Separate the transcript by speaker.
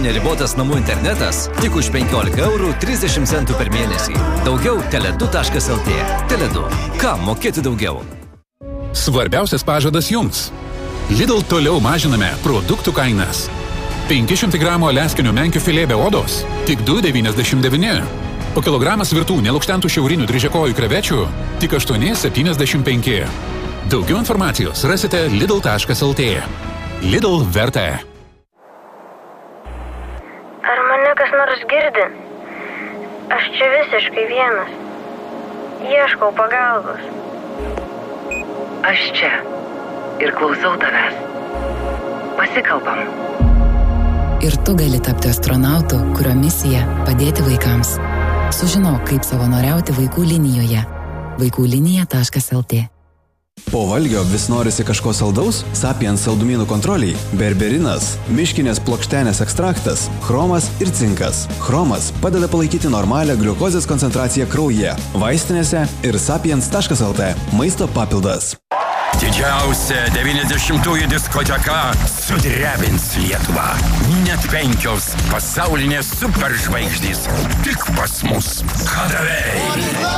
Speaker 1: neribotas namų internetas tik už 15 eurų 30 centų per mėnesį. Daugiau Tele2.lt. Tele2. Ką mokėti daugiau?
Speaker 2: Svarbiausias pažadas jums. Lidl toliau mažiname produktų kainas. 500 gramų aliaskinių menkių filė be odos tik 2,99. Po kilogramas virtų nelukštentų šiaurinių dryžiakojų krevečių tik 8,75. Daugiau informacijos rasite lidl.lt. Lidl verta.
Speaker 3: Ar mane kas nors girdi? Aš čia visiškai vienas. Ieškau pagalbos.
Speaker 4: Aš čia ir klausau tavęs. Pasikalbam.
Speaker 5: Ir tu gali tapti astronautu, kurio misija padėti vaikams. Sužinok, kaip savanoriauti vaikų linijoje. vaikųlinija.lt.
Speaker 6: Po valgio vis norisi kažko saldaus? Sapiens saldumynų kontroliai, berberinas, miškinės plokštenės ekstraktas, chromas ir cinkas. Chromas padeda palaikyti normalią gliukozės koncentraciją kraujyje, vaistinėse ir sapiens.lt. Maisto papildas.
Speaker 7: Didžiausia 90-ųjų diskoteka sudrebins Lietuvą. Net 5 pasaulinės superžvaigždės tik pas mus. Kadavei.